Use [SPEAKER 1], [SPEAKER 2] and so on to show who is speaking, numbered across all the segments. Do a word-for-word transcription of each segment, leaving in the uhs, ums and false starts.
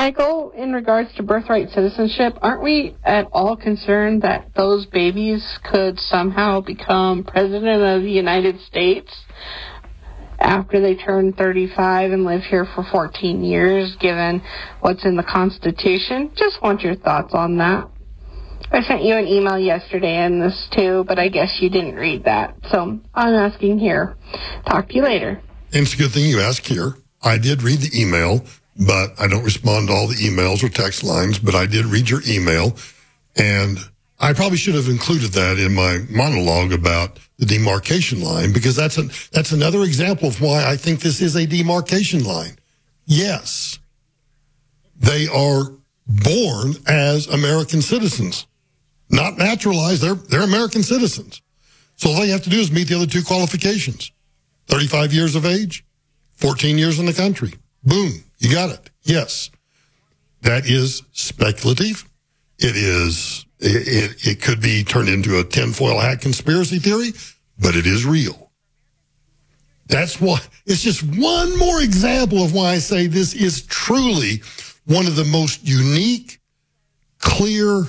[SPEAKER 1] Michael, in regards to birthright citizenship, aren't we at all concerned that those babies could somehow become president of the United States after they turn thirty-five and live here for fourteen years, given what's in the Constitution? Just want your thoughts on that. I sent you an email yesterday on this too, but I guess you didn't read that. So I'm asking here. Talk to you later.
[SPEAKER 2] And it's a good thing you asked here. I did read the email, but I don't respond to all the emails or text lines, but I did read your email. And I probably should have included that in my monologue about the demarcation line, because that's an, that's another example of why I think this is a demarcation line. Yes, they are born as American citizens, not naturalized. They're, they're American citizens. So all they have to do is meet the other two qualifications. thirty-five years of age, fourteen years in the country. Boom, you got it. Yes, that is speculative. It is, it, it, it could be turned into a tinfoil hat conspiracy theory, but it is real. That's why, it's just one more example of why I say this is truly one of the most unique, clear,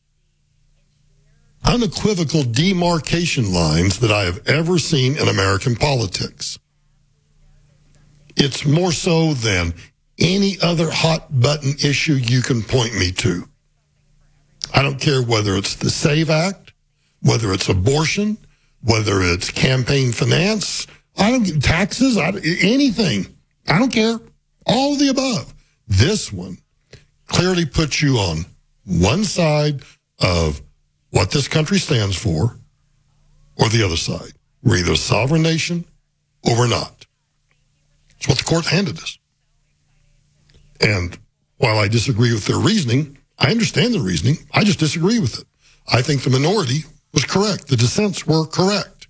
[SPEAKER 2] unequivocal demarcation lines that I have ever seen in American politics. It's more so than any other hot button issue you can point me to. I don't care whether it's the SAVE Act, whether it's abortion, whether it's campaign finance, I don't get taxes, I, anything. I don't care. All of the above. This one clearly puts you on one side of what this country stands for, or the other side. We're either a sovereign nation or we're not. It's what the court handed us. And while I disagree with their reasoning, I understand the reasoning. I just disagree with it. I think the minority was correct. The dissents were correct.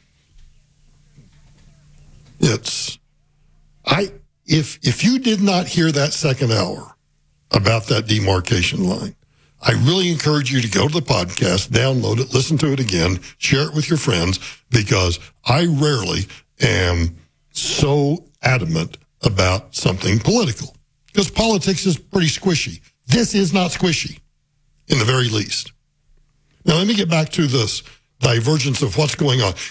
[SPEAKER 2] It's, I, if, if you did not hear that second hour about that demarcation line, I really encourage you to go to the podcast, download it, listen to it again, share it with your friends, because I rarely am so adamant about something political, because politics is pretty squishy. This is not squishy, in the very least. Now, let me get back to this divergence of what's going on.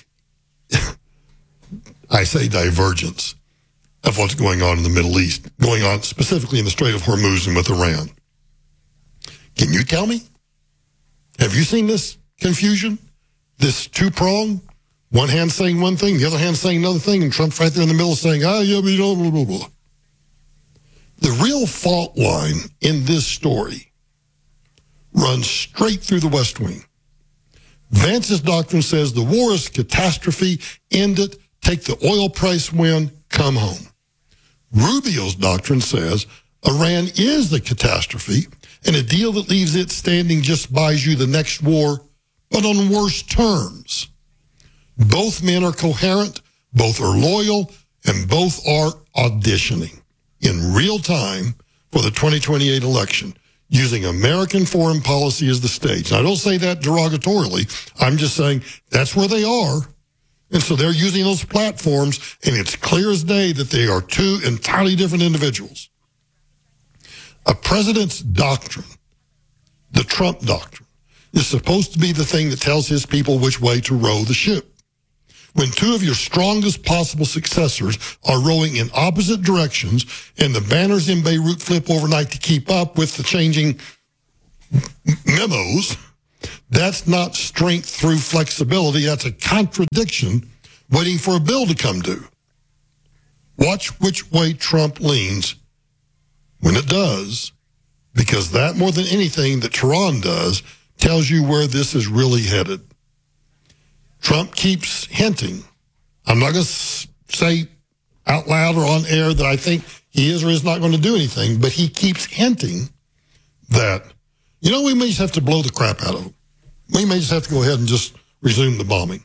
[SPEAKER 2] I say divergence of what's going on in the Middle East, going on specifically in the Strait of Hormuz and with Iran. Can you tell me? Have you seen this confusion? This two-prong? One hand saying one thing, the other hand saying another thing, and Trump's right there in the middle saying, ah, yeah, but blah, blah, blah, blah. The real fault line in this story runs straight through the West Wing. Vance's doctrine says the war is a catastrophe, end it, take the oil price win, come home. Rubio's doctrine says Iran is the catastrophe, and a deal that leaves it standing just buys you the next war, but on worse terms. Both men are coherent, both are loyal, and both are auditioning in real time for the twenty twenty-eight election, using American foreign policy as the stage. Now, I don't say that derogatorily. I'm just saying that's where they are. And so they're using those platforms, and it's clear as day that they are two entirely different individuals. A president's doctrine, the Trump doctrine, is supposed to be the thing that tells his people which way to row the ship. When two of your strongest possible successors are rowing in opposite directions and the banners in Beirut flip overnight to keep up with the changing memos, that's not strength through flexibility. That's a contradiction waiting for a bill to come due. Watch which way Trump leans when it does, because that more than anything that Tehran does tells you where this is really headed. Trump keeps hinting. I'm not going to say out loud or on air that I think he is or is not going to do anything, but he keeps hinting that, you know, we may just have to blow the crap out of him. We may just have to go ahead and just resume the bombing.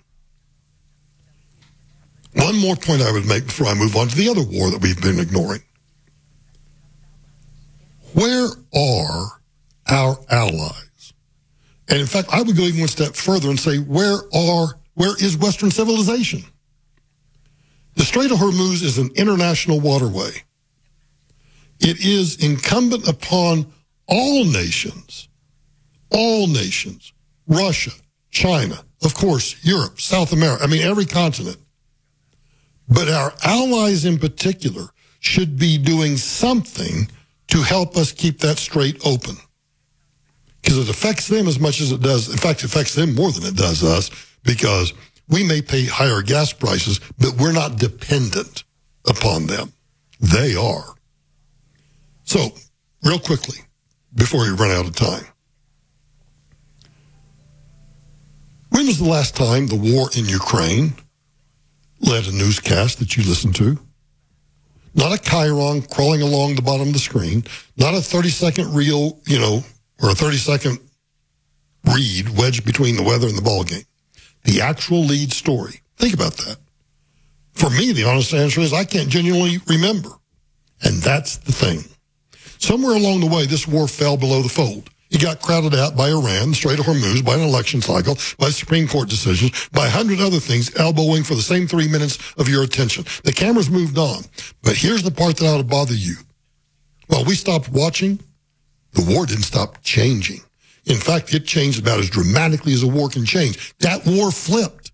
[SPEAKER 2] One more point I would make before I move on to the other war that we've been ignoring. Where are our allies? And in fact, I would go even one step further and say, where are, where is Western civilization? The Strait of Hormuz is an international waterway. it is incumbent upon all nations, all nations, Russia, China, of course, Europe, South America, I mean, every continent. But our allies in particular should be doing something to help us keep that strait open. Because it affects them as much as it does. In fact, it affects them more than it does us, because we may pay higher gas prices, but we're not dependent upon them. They are. So, real quickly, before we run out of time, when was the last time the war in Ukraine led a newscast that you listened to? Not a chyron crawling along the bottom of the screen, not a thirty-second reel, you know, or a thirty-second read wedged between the weather and the ball game. The actual lead story. Think about that. For me, the honest answer is I can't genuinely remember. And that's the thing. Somewhere along the way, this war fell below the fold. It got crowded out by Iran, the Strait of Hormuz, by an election cycle, by Supreme Court decisions, by a hundred other things elbowing for the same three minutes of your attention. The cameras moved on. But here's the part that ought to bother you. While we stopped watching, the war didn't stop changing. In fact, it changed about as dramatically as a war can change. That war flipped.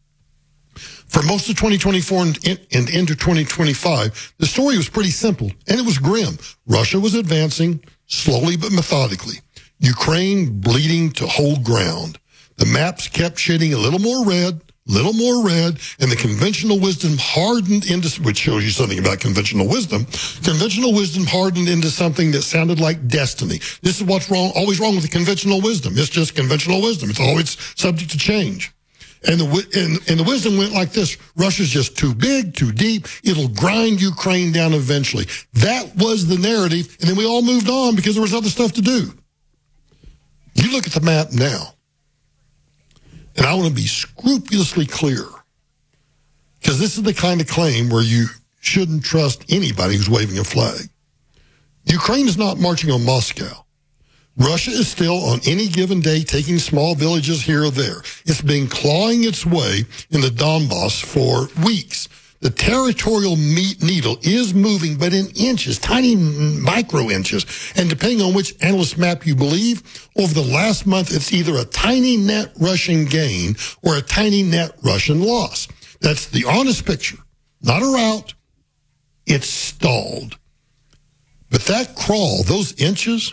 [SPEAKER 2] For most of twenty twenty-four and, and into twenty twenty-five, the story was pretty simple, and it was grim. Russia was advancing, slowly but methodically. Ukraine bleeding to hold ground. The maps kept shading a little more red, little more red, and the conventional wisdom hardened into, which shows you something about conventional wisdom, conventional wisdom hardened into something that sounded like destiny. This is what's wrong, always wrong with the conventional wisdom. It's just conventional wisdom. It's always subject to change. And the, and, and the wisdom went like this: Russia's just too big, too deep. It'll grind Ukraine down eventually. That was the narrative, and then we all moved on because there was other stuff to do. You look at the map now, and I want to be scrupulously clear, because this is the kind of claim where you shouldn't trust anybody who's waving a flag. Ukraine is not marching on Moscow. Russia is still, on any given day, taking small villages here or there. It's been clawing its way in the Donbass for weeks. The territorial meat needle is moving, but in inches, tiny micro inches. And depending on which analyst map you believe, over the last month, it's either a tiny net Russian gain or a tiny net Russian loss. That's the honest picture. Not a rout. It's stalled. But that crawl, those inches,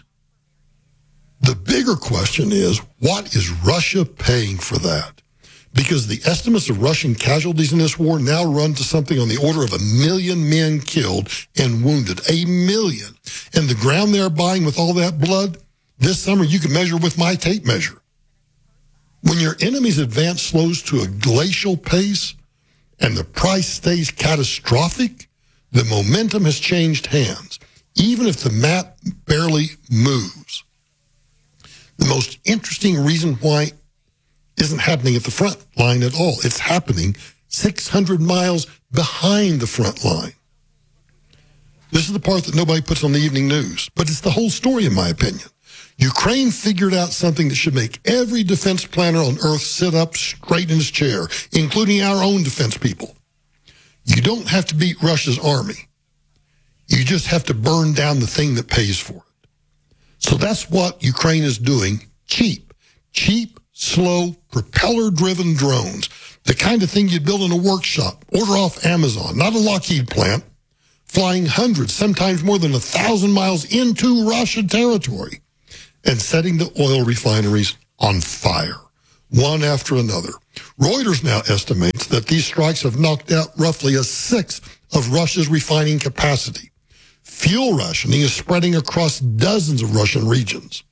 [SPEAKER 2] the bigger question is, what is Russia paying for that? Because the estimates of Russian casualties in this war now run to something on the order of a million men killed and wounded. A million. And the ground they're buying with all that blood, this summer you can measure with my tape measure. When your enemy's advance slows to a glacial pace and the price stays catastrophic, the momentum has changed hands, even if the map barely moves. The most interesting reason why isn't happening at the front line at all. It's happening six hundred miles behind the front line. This is the part that nobody puts on the evening news, but it's the whole story, in my opinion. Ukraine figured out something that should make every defense planner on earth sit up straight in his chair, including our own defense people. You don't have to beat Russia's army. You just have to burn down the thing that pays for it. So that's what Ukraine is doing. Cheap, cheap, slow, propeller-driven drones. The kind of thing you'd build in a workshop, order off Amazon, not a Lockheed plant, flying hundreds, sometimes more than a thousand miles into Russian territory and setting the oil refineries on fire, one after another. Reuters now estimates that these strikes have knocked out roughly a sixth of Russia's refining capacity. Fuel rationing is spreading across dozens of Russian regions.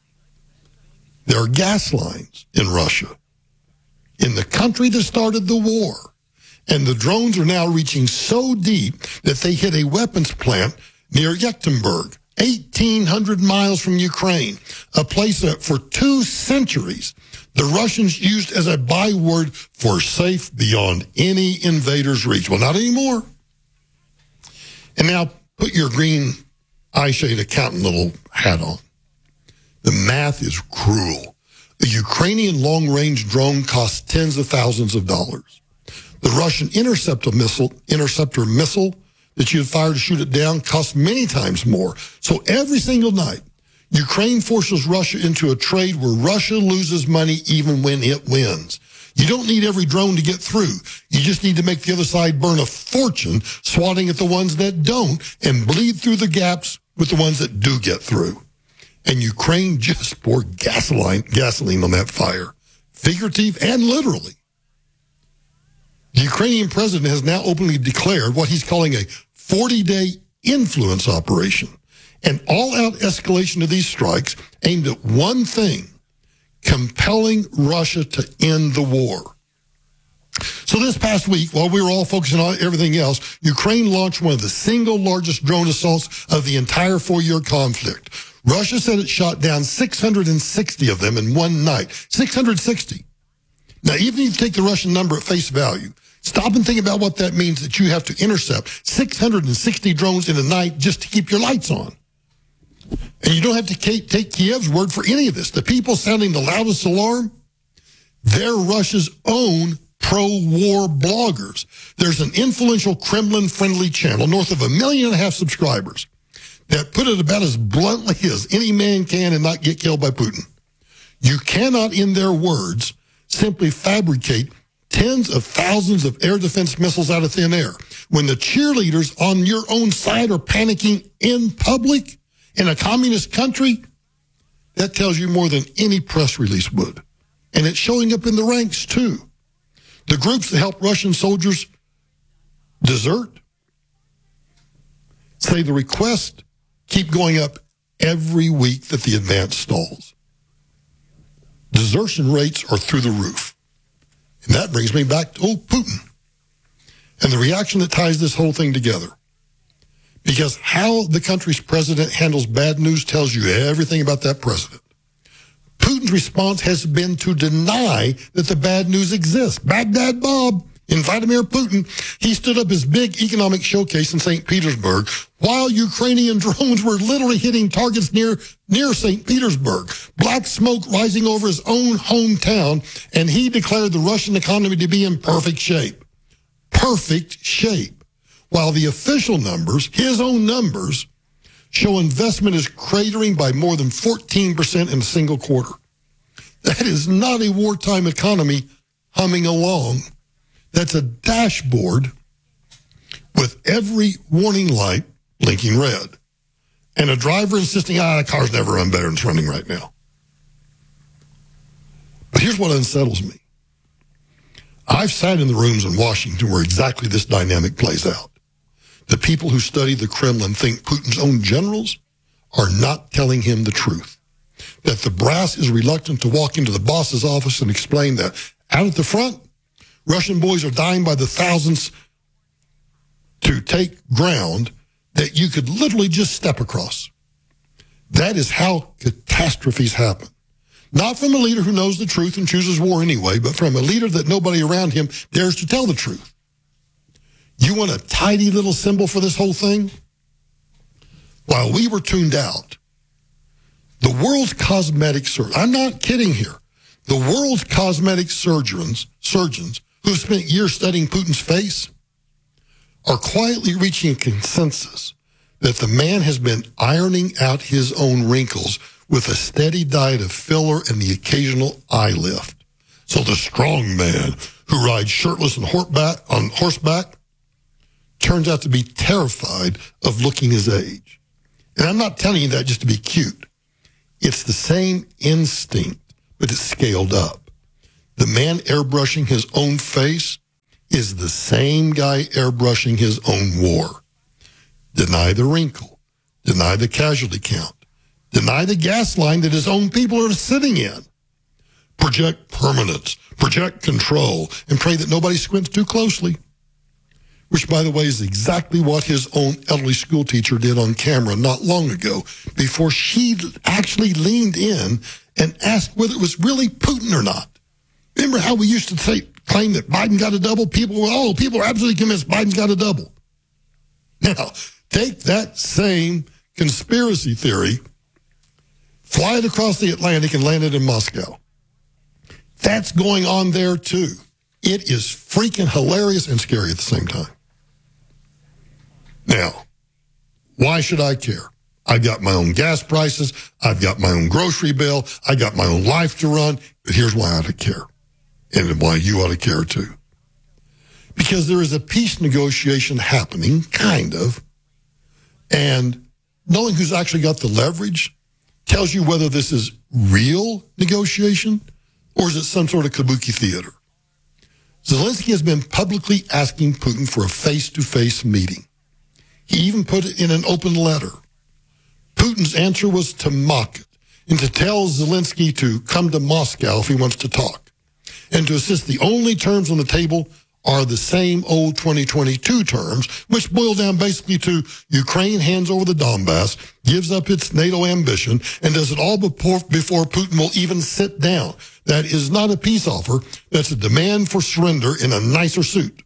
[SPEAKER 2] There are gas lines in Russia, in the country that started the war. And the drones are now reaching so deep that they hit a weapons plant near Yekaterinburg, eighteen hundred miles from Ukraine, a place that for two centuries the Russians used as a byword for safe beyond any invader's reach. Well, not anymore. And now put your green eye-shade accountant little hat on. The math is cruel. A Ukrainian long-range drone costs tens of thousands of dollars. The Russian interceptor missile, interceptor missile that you had fired to shoot it down cost many times more. So every single night, Ukraine forces Russia into a trade where Russia loses money even when it wins. You don't need every drone to get through. You just need to make the other side burn a fortune swatting at the ones that don't and bleed through the gaps with the ones that do get through. And Ukraine just poured gasoline, gasoline on that fire, figurative and literally. The Ukrainian president has now openly declared what he's calling a forty-day influence operation, an all-out escalation of these strikes aimed at one thing, compelling Russia to end the war. So this past week, while we were all focusing on everything else, Ukraine launched one of the single largest drone assaults of the entire four-year conflict. Russia said it shot down six hundred sixty of them in one night. six hundred sixty. Now, even if you take the Russian number at face value, stop and think about what that means, that you have to intercept six hundred sixty drones in a night just to keep your lights on. And you don't have to take Kiev's word for any of this. The people sounding the loudest alarm, they're Russia's own pro-war bloggers. There's an influential Kremlin-friendly channel, north of a million and a half subscribers, that put it about as bluntly as any man can and not get killed by Putin. You cannot, in their words, simply fabricate tens of thousands of air defense missiles out of thin air. When the cheerleaders on your own side are panicking in public in a communist country, that tells you more than any press release would. And it's showing up in the ranks, too. The groups that help Russian soldiers desert say the requests keep going up every week that the advance stalls. Desertion rates are through the roof. And that brings me back to old Putin and the reaction that ties this whole thing together. Because how the country's president handles bad news tells you everything about that president. Putin's response has been to deny that the bad news exists. Baghdad Bob in Vladimir Putin, he stood up his big economic showcase in Saint Petersburg while Ukrainian drones were literally hitting targets near near Saint Petersburg. Black smoke rising over his own hometown, and he declared the Russian economy to be in perfect shape. Perfect shape. While the official numbers, his own numbers, show investment is cratering by more than fourteen percent in a single quarter. That is not a wartime economy humming along. That's a dashboard with every warning light blinking red. And a driver insisting, ah, the car's never run better than it's running right now. But here's what unsettles me. I've sat in the rooms in Washington where exactly this dynamic plays out. The people who study the Kremlin think Putin's own generals are not telling him the truth. That the brass is reluctant to walk into the boss's office and explain that out at the front, Russian boys are dying by the thousands to take ground that you could literally just step across. That is how catastrophes happen. Not from a leader who knows the truth and chooses war anyway, but from a leader that nobody around him dares to tell the truth. You want a tidy little symbol for this whole thing? While we were tuned out, the world's cosmetic surgeons, I'm not kidding here, the world's cosmetic surgeons, surgeons who've spent years studying Putin's face are quietly reaching a consensus that the man has been ironing out his own wrinkles with a steady diet of filler and the occasional eye lift. So the strong man who rides shirtless and on horseback turns out to be terrified of looking his age. And I'm not telling you that just to be cute. It's the same instinct, but it's scaled up. The man airbrushing his own face is the same guy airbrushing his own war. Deny the wrinkle. Deny the casualty count. Deny the gas line that his own people are sitting in. Project permanence. Project control. And pray that nobody squints too closely. Which, by the way, is exactly what his own elderly school teacher did on camera not long ago before she actually leaned in and asked whether it was really Putin or not. Remember how we used to say, claim that Biden got a double? People were, oh, people are absolutely convinced Biden's got a double. Now, take that same conspiracy theory, fly it across the Atlantic and land it in Moscow. That's going on there, too. It is freaking hilarious and scary at the same time. Now, why should I care? I've got my own gas prices. I've got my own grocery bill. I got my own life to run. But here's why I ought to care, and why you ought to care too. Because there is a peace negotiation happening, kind of, and knowing who's actually got the leverage tells you whether this is real negotiation or is it some sort of kabuki theater. Zelensky has been publicly asking Putin for a face-to-face meeting. He even put it in an open letter. Putin's answer was to mock it and to tell Zelensky to come to Moscow if he wants to talk, and to insist the only terms on the table are the same old twenty twenty-two terms, which boil down basically to Ukraine hands over the Donbass, gives up its NATO ambition, and does it all before, before Putin will even sit down. That is not a peace offer. That's a demand for surrender in a nicer suit.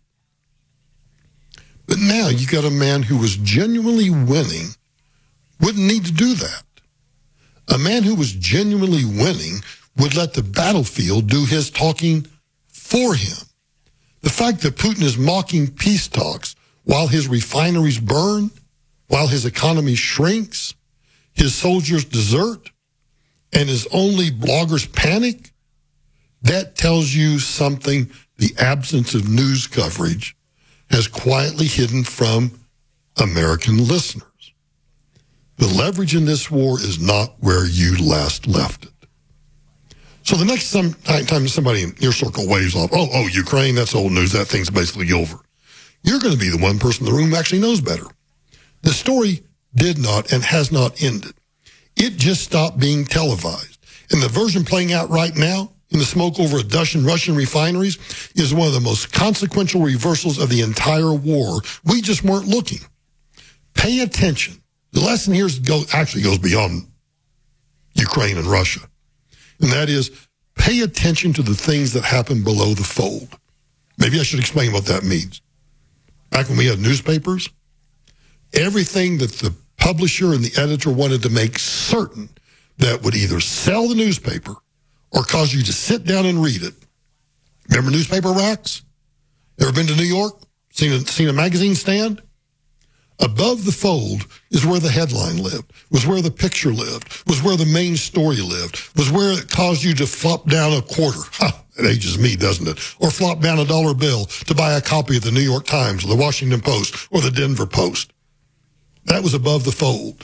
[SPEAKER 2] But now you got a man who was genuinely winning, wouldn't need to do that. A man who was genuinely winning would let the battlefield do his talking for him. The fact that Putin is mocking peace talks while his refineries burn, while his economy shrinks, his soldiers desert, and his only bloggers panic, that tells you something the absence of news coverage has quietly hidden from American listeners. The leverage in this war is not where you last left it. So the next some, time somebody in your circle waves off, oh, oh, Ukraine, that's old news, that thing's basically over, you're going to be the one person in the room who actually knows better. The story did not and has not ended. It just stopped being televised. And the version playing out right now, in the smoke over a dozen Russian refineries, is one of the most consequential reversals of the entire war. We just weren't looking. Pay attention. The lesson here is go, actually goes beyond Ukraine and Russia. And that is, pay attention to the things that happen below the fold. Maybe I should explain what that means. Back when we had newspapers, everything that the publisher and the editor wanted to make certain that would either sell the newspaper or cause you to sit down and read it. Remember newspaper racks? Ever been to New York? Seen a, seen a magazine stand? Above the fold is where the headline lived, was where the picture lived, was where the main story lived, was where it caused you to flop down a quarter. Ha, it ages me, doesn't it? Or flop down a dollar bill to buy a copy of the New York Times or the Washington Post or the Denver Post. That was above the fold.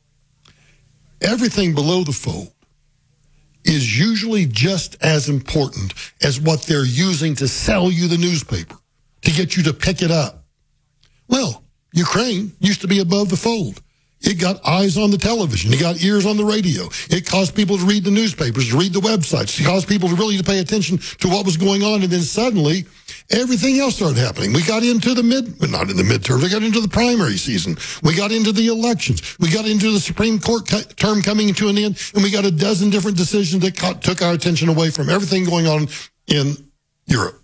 [SPEAKER 2] Everything below the fold is usually just as important as what they're using to sell you the newspaper, to get you to pick it up. Well, Ukraine used to be above the fold. It got eyes on the television. It got ears on the radio. It caused people to read the newspapers, to read the websites. It caused people to really to pay attention to what was going on. And then suddenly, everything else started happening. We got into the mid, well, not in the midterm, we got into the primary season. We got into the elections. We got into the Supreme Court term coming to an end. And we got a dozen different decisions that caught, took our attention away from everything going on in Europe.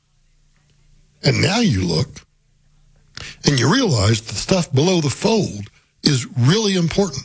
[SPEAKER 2] And now you look, and you realize the stuff below the fold is really important.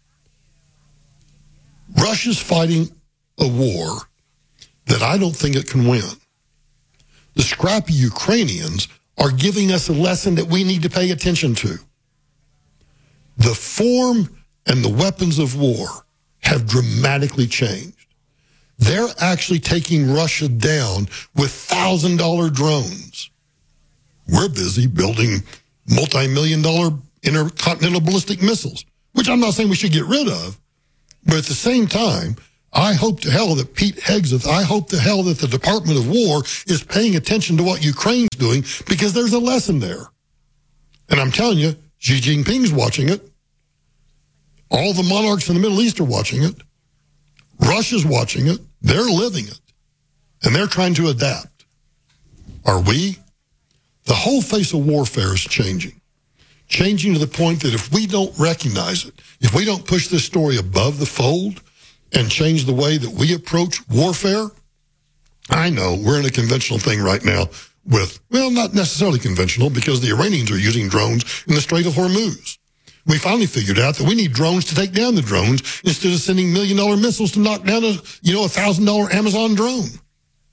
[SPEAKER 2] Russia's fighting a war that I don't think it can win. The scrappy Ukrainians are giving us a lesson that we need to pay attention to. The form and the weapons of war have dramatically changed. They're actually taking Russia down with one thousand dollar drones. We're busy building multi-million dollar intercontinental ballistic missiles, which I'm not saying we should get rid of. But at the same time, I hope to hell that Pete Hegseth, I hope to hell that the Department of War is paying attention to what Ukraine's doing, because there's a lesson there. And I'm telling you, Xi Jinping's watching it. All the monarchs in the Middle East are watching it. Russia's watching it. They're living it. And they're trying to adapt. Are we? The whole face of warfare is changing. Changing to the point that if we don't recognize it, if we don't push this story above the fold and change the way that we approach warfare, I know we're in a conventional thing right now with, well, not necessarily conventional, because the Iranians are using drones in the Strait of Hormuz. We finally figured out that we need drones to take down the drones instead of sending million dollar missiles to knock down a, you know, a thousand dollar Amazon drone.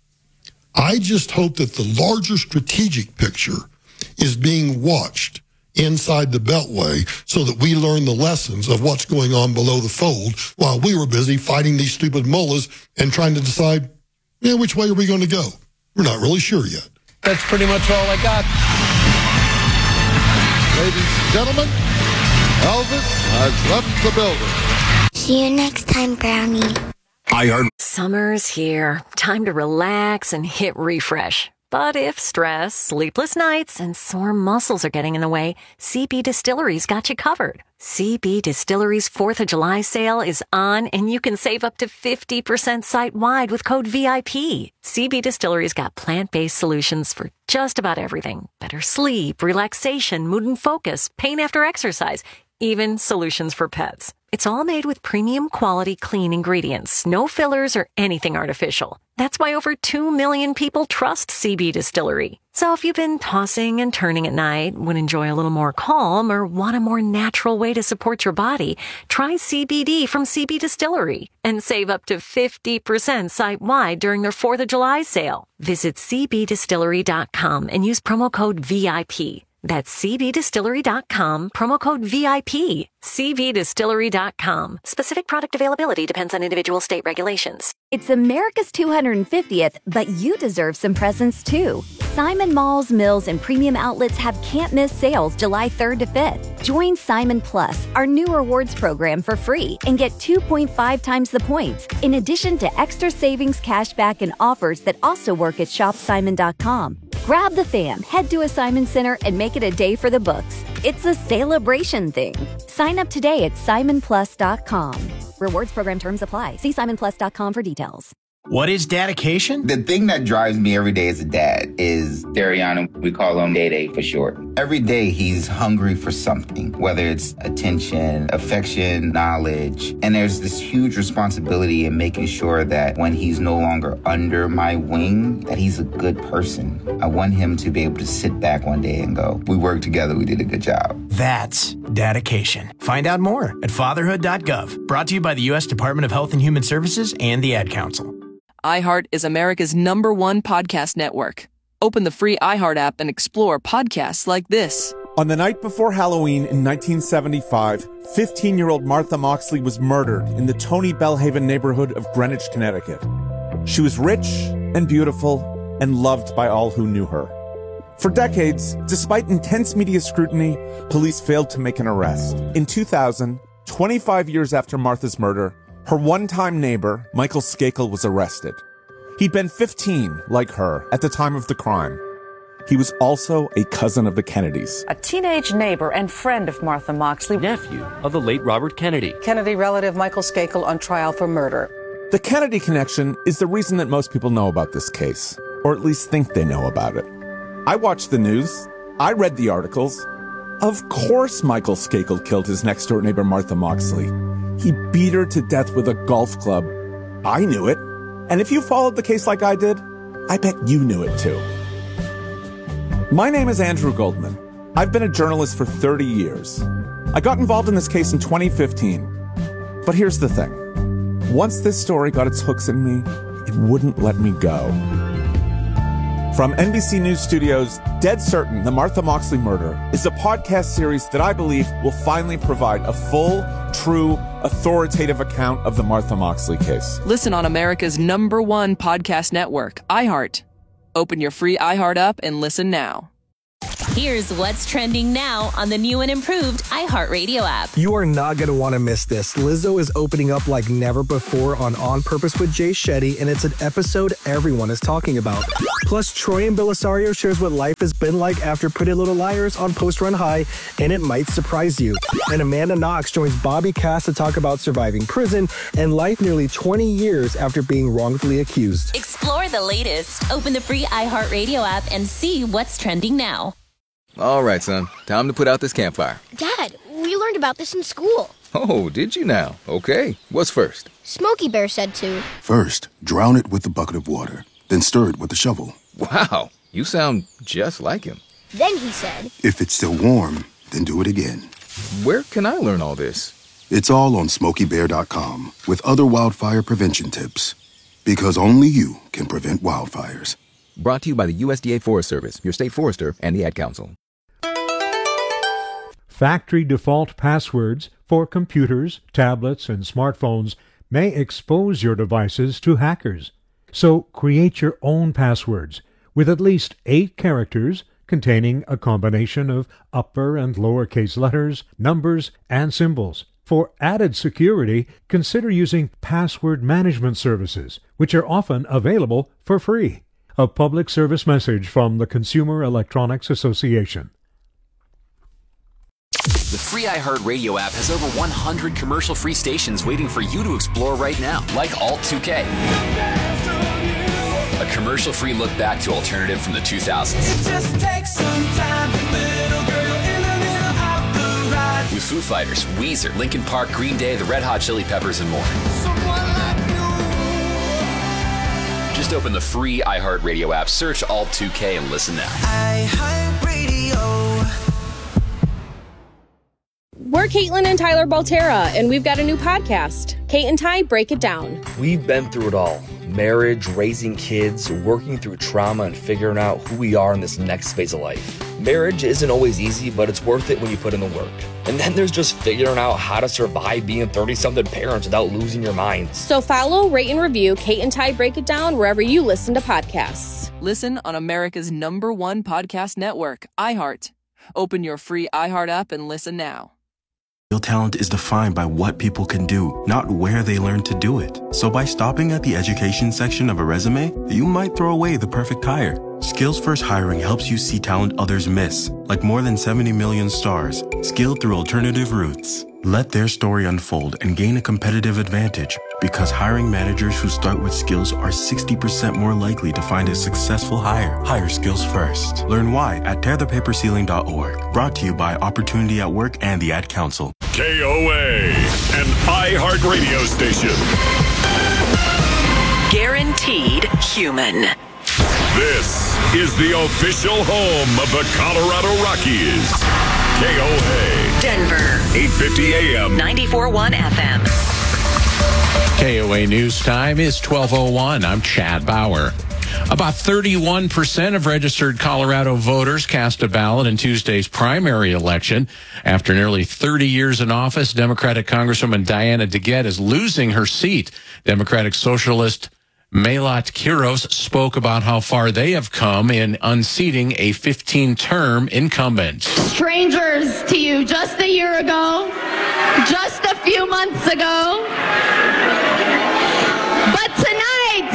[SPEAKER 2] I just hope that the larger strategic picture is being watched inside the Beltway so that we learn the lessons of what's going on below the fold while we were busy fighting these stupid mullahs and trying to decide, yeah, which way are we going to go? We're not really sure yet.
[SPEAKER 3] That's pretty much all I got.
[SPEAKER 4] Ladies and gentlemen, Elvis has left the building.
[SPEAKER 5] See you next time, Brownie.
[SPEAKER 6] I heard.
[SPEAKER 7] Summer's here. Time to relax and hit refresh. But if stress, sleepless nights, and sore muscles are getting in the way, C B Distillery's got you covered. C B Distillery's fourth of July sale is on, and you can save up to fifty percent site-wide with code V I P. C B Distillery's got plant-based solutions for just about everything. Better sleep, relaxation, mood and focus, pain after exercise, even solutions for pets. It's all made with premium quality clean ingredients, no fillers or anything artificial. That's why over two million people trust C B Distillery. So if you've been tossing and turning at night, would enjoy a little more calm, or want a more natural way to support your body, try C B D from C B Distillery and save up to fifty percent site-wide during their fourth of July sale. Visit c b distillery dot com and use promo code V I P. That's c b distillery dot com, promo code V I P. c b distillery dot com. Specific product availability depends on individual state regulations.
[SPEAKER 8] It's America's two hundred fiftieth, but you deserve some presents too. Simon Malls, Mills, and premium outlets have can't-miss sales July third to fifth. Join Simon Plus, our new rewards program, for free and get two point five times the points, in addition to extra savings, cashback, and offers that also work at shop simon dot com. Grab the fam, head to a Simon Center, and make it a day for the books. It's a celebration thing. Sign up today at simon plus dot com. Rewards program terms apply. See simon plus dot com for details.
[SPEAKER 3] What is dedication?
[SPEAKER 9] The thing that drives me every day as a dad is Dariana. We call him Day Day for short. Every day he's hungry for something, whether it's attention, affection, knowledge. And there's this huge responsibility in making sure that when he's no longer under my wing, that he's a good person. I want him to be able to sit back one day and go, we worked together, we did a good job.
[SPEAKER 3] That's dedication. Find out more at fatherhood dot gov. Brought to you by the U S Department of Health and Human Services and the Ad Council.
[SPEAKER 10] iHeart is America's number one podcast network. Open the free iHeart app and explore podcasts like this.
[SPEAKER 11] On the night before Halloween in nineteen seventy-five, fifteen-year-old Martha Moxley was murdered in the Tony Bellhaven neighborhood of Greenwich, Connecticut. She was rich and beautiful and loved by all who knew her. For decades, despite intense media scrutiny, police failed to make an arrest. In two thousand, twenty-five years after Martha's murder, her one-time neighbor, Michael Skakel, was arrested. He'd been fifteen, like her, at the time of the crime. He was also a cousin of the Kennedys.
[SPEAKER 12] A teenage neighbor and friend of Martha Moxley.
[SPEAKER 13] Nephew of the late Robert Kennedy.
[SPEAKER 12] Kennedy relative Michael Skakel on trial for murder.
[SPEAKER 11] The Kennedy connection is the reason that most people know about this case, or at least think they know about it. I watched the news. I read the articles. Of course Michael Skakel killed his next-door neighbor Martha Moxley. He beat her to death with a golf club. I knew it. And if you followed the case like I did, I bet you knew it too. My name is Andrew Goldman. I've been a journalist for thirty years. I got involved in this case in twenty fifteen. But here's the thing. Once this story got its hooks in me, it wouldn't let me go. From N B C News Studios, Dead Certain, The Martha Moxley Murder is a podcast series that I believe will finally provide a full, true, authoritative account of the Martha Moxley case.
[SPEAKER 10] Listen on America's number one podcast network, iHeart. Open your free iHeart app and listen now.
[SPEAKER 14] Here's what's trending now on the new and improved iHeartRadio app.
[SPEAKER 15] You are not going to want to miss this. Lizzo is opening up like never before on On Purpose with Jay Shetty, and it's an episode everyone is talking about. Plus, Troy and Belisario shares what life has been like after Pretty Little Liars on Post Run High, and it might surprise you. And Amanda Knox joins Bobby Cass to talk about surviving prison and life nearly twenty years after being wrongfully accused.
[SPEAKER 14] Explore the latest. Open the free iHeartRadio app and see what's trending now.
[SPEAKER 16] All right, son. Time to put out this campfire.
[SPEAKER 5] Dad, we learned about this in school.
[SPEAKER 16] Oh, did you now? Okay. What's first?
[SPEAKER 5] Smokey Bear said to.
[SPEAKER 17] First, drown it with a bucket of water, then stir it with a shovel.
[SPEAKER 16] Wow, you sound just like him.
[SPEAKER 5] Then he said,
[SPEAKER 17] if it's still warm, then do it again.
[SPEAKER 16] Where can I learn all this?
[SPEAKER 17] It's all on smokey bear dot com with other wildfire prevention tips. Because only you can prevent wildfires.
[SPEAKER 16] Brought to you by the U S D A Forest Service, your state forester, and the Ad Council.
[SPEAKER 6] Factory default passwords for computers, tablets, and smartphones may expose your devices to hackers. So create your own passwords with at least eight characters containing a combination of upper and lowercase letters, numbers, and symbols. For added security, consider using password management services, which are often available for free. A public service message from the Consumer Electronics Association.
[SPEAKER 18] The free iHeartRadio app has over one hundred commercial-free stations waiting for you to explore right now, like Alt two K. A commercial-free look back to alternative from the two thousands. It just takes some time, little girl in the middle of the ride. With Foo Fighters, Weezer, Linkin Park, Green Day, the Red Hot Chili Peppers, and more. Like just open the free iHeartRadio app, search Alt two K, and listen now.
[SPEAKER 19] iHeartRadio. We're Caitlin and Tyler Baltera, and we've got a new podcast, Kate and Ty Break It Down.
[SPEAKER 20] We've been through it all. Marriage, raising kids, working through trauma, and figuring out who we are in this next phase of life. Marriage isn't always easy, but it's worth it when you put in the work. And then there's just figuring out how to survive being thirty-something parents without losing your mind.
[SPEAKER 19] So follow, rate, and review Kate and Ty Break It Down wherever you listen to podcasts.
[SPEAKER 10] Listen on America's number one podcast network, iHeart. Open your free iHeart app and listen now.
[SPEAKER 21] Real talent is defined by what people can do, not where they learn to do it. So by stopping at the education section of a resume, you might throw away the perfect hire. Skills First Hiring helps you see talent others miss, like more than seventy million stars, skilled through alternative routes. Let their story unfold and gain a competitive advantage, because hiring managers who start with skills are sixty percent more likely to find a successful hire. Hire skills first. Learn why at tear the paper ceiling dot org. Brought to you by Opportunity at Work and the Ad Council.
[SPEAKER 22] K O A, an iHeartRadio station.
[SPEAKER 7] Guaranteed human.
[SPEAKER 22] This is the official home of the Colorado Rockies. K O A.
[SPEAKER 7] Denver.
[SPEAKER 22] eight fifty A M.
[SPEAKER 7] ninety-four point one F M.
[SPEAKER 23] K O A News Time is twelve oh one. I'm Chad Bauer. About thirty-one percent of registered Colorado voters cast a ballot in Tuesday's primary election. After nearly thirty years in office, Democratic Congresswoman Diana DeGette is losing her seat. Democratic Socialist Malat Quiros spoke about how far they have come in unseating a fifteen-term incumbent.
[SPEAKER 24] Strangers to you just a year ago, just a few months ago. But tonight,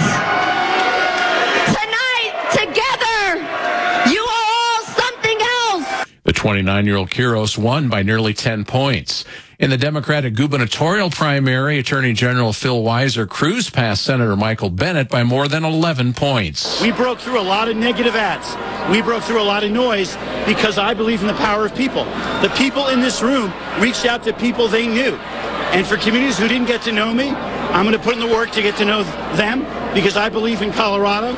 [SPEAKER 24] tonight, together, you are all something else.
[SPEAKER 23] The twenty-nine-year-old Quiros won by nearly ten points. In the Democratic gubernatorial primary, Attorney General Phil Weiser cruised past Senator Michael Bennet by more than eleven points.
[SPEAKER 25] We broke through a lot of negative ads. We broke through a lot of noise because I believe in the power of people. The people in this room reached out to people they knew. And for communities who didn't get to know me, I'm going to put in the work to get to know them because I believe in Colorado.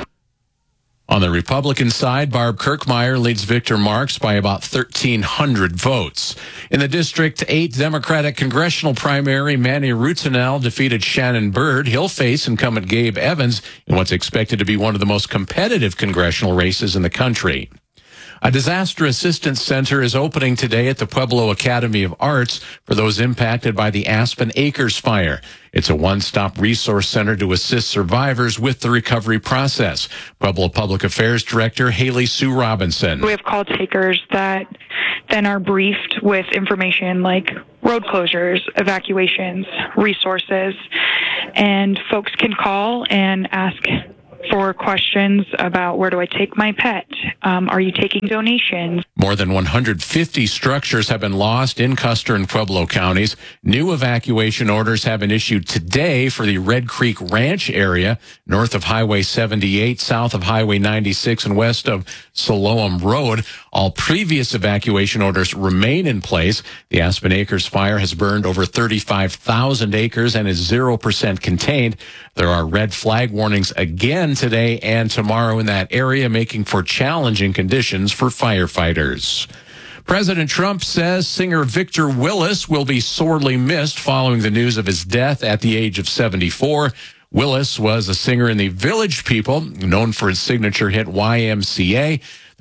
[SPEAKER 23] On the Republican side, Barb Kirkmeyer leads Victor Marks by about thirteen hundred votes. In the District eight Democratic congressional primary, Manny Rutinel defeated Shannon Byrd. He'll face incumbent Gabe Evans in what's expected to be one of the most competitive congressional races in the country. A disaster assistance center is opening today at the Pueblo Academy of Arts for those impacted by the Aspen Acres fire. It's a one-stop resource center to assist survivors with the recovery process. Pueblo Public Affairs Director Haley Sue Robinson.
[SPEAKER 26] We have call takers that then are briefed with information like road closures, evacuations, resources, and folks can call and ask for questions about where do I take my pet? Um, are you taking donations?
[SPEAKER 23] More than one hundred fifty structures have been lost in Custer and Pueblo counties. New evacuation orders have been issued today for the Red Creek Ranch area, north of Highway seventy-eight, south of Highway ninety-six, and west of Siloam Road. All previous evacuation orders remain in place. The Aspen Acres fire has burned over thirty-five thousand acres and is zero percent contained. There are red flag warnings again today and tomorrow in that area, making for challenging conditions for firefighters. President Trump says singer Victor Willis will be sorely missed following the news of his death at the age of seventy-four. Willis was a singer in the Village People, known for his signature hit Y M C A.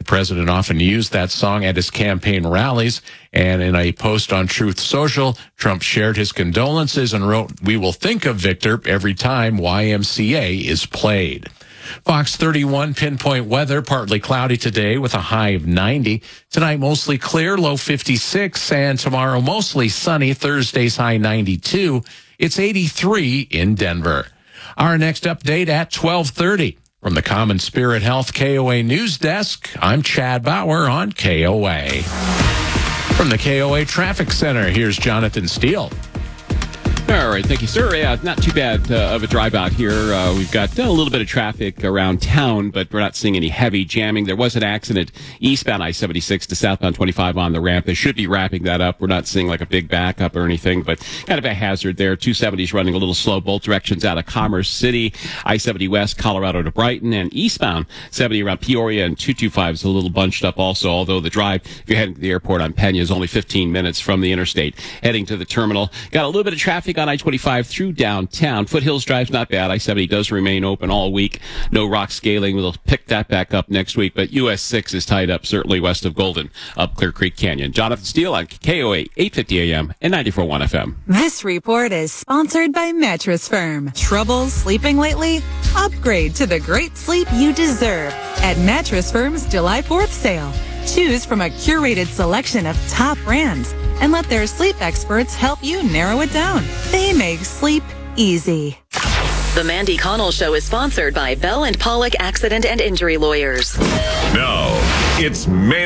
[SPEAKER 23] The president often used that song at his campaign rallies, and in a post on Truth Social, Trump shared his condolences and wrote, "We will think of Victor every time Y M C A is played." Fox thirty-one pinpoint weather, partly cloudy today with a high of ninety. Tonight, mostly clear, low fifty-six, and tomorrow, mostly sunny, Thursday's high ninety-two. It's eighty-three in Denver. Our next update at twelve thirty. From the Common Spirit Health K O A News Desk, I'm Chad Bauer on K O A. From the K O A Traffic Center, here's Jonathan Steele.
[SPEAKER 1] All right, thank you, sir. Yeah, not too bad uh, of a drive out here. Uh, we've got uh, a little bit of traffic around town, but we're not seeing any heavy jamming. There was an accident eastbound I seventy-six to southbound twenty-five on the ramp. They should be wrapping that up. We're not seeing like a big backup or anything, but kind of a hazard there. two seventy's running a little slow, both directions out of Commerce City, I seventy West, Colorado to Brighton, and eastbound seventy around Peoria, and two twenty-five is a little bunched up also, although the drive, if you're heading to the airport on Pena, is only fifteen minutes from the interstate heading to the terminal. Got a little bit of traffic on I twenty-five through downtown. Foothills Drive's not bad. I seventy does remain open all week. No rock scaling. We'll pick that back up next week, but U S six is tied up certainly west of Golden up Clear Creek Canyon. Jonathan Steele on K O A, eight fifty A M and ninety-four point one F M.
[SPEAKER 2] This report is sponsored by Mattress Firm. Trouble sleeping lately? Upgrade to the great sleep you deserve at Mattress Firm's July fourth sale. Choose from a curated selection of top brands and let their sleep experts help you narrow it down. They make sleep easy.
[SPEAKER 7] The Mandy Connell Show is sponsored by Bell and Pollock Accident and Injury Lawyers.
[SPEAKER 22] Now, it's Man.